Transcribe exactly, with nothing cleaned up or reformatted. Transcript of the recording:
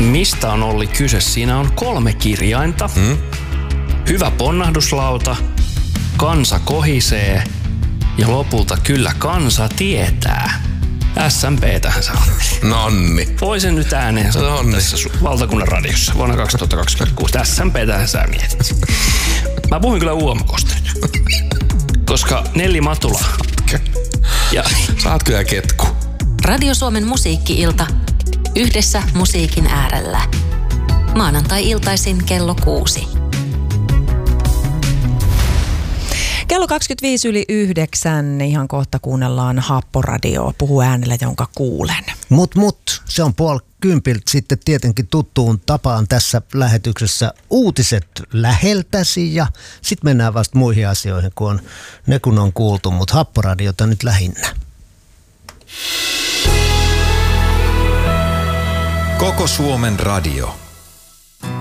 Mistä on Olli kyse? Siinä on kolme kirjainta. Hmm? Hyvä ponnahduslauta, kansa kohisee ja lopulta kyllä kansa tietää. S M P:tähän sä ajattelin. Nonni. Voisin nyt ääneen sanoa Nonni. Tässä valtakunnan radiossa vuonna kaksituhattakaksikymmentäkuusi. S M P:tähän sä mietit. Mä puhuin kyllä U M K:sta nyt. Koska Nelli Matula. Ja saat kyllä ketku. Radio Suomen musiikki-ilta. Yhdessä musiikin äärellä. Maanantai-iltaisin kello kuusi. Kello kaksikymmentäviisi yli yhdeksän, ihan kohta kuunnellaan Happoradioa, puhu äänellä, jonka kuulen. Mut mut, se on puoli kympiltä sitten tietenkin tuttuun tapaan tässä lähetyksessä uutiset läheltäsi ja sitten mennään vasta muihin asioihin, kun on ne kun on kuultu, mutta Happoradiota nyt lähinnä. Koko Suomen radio.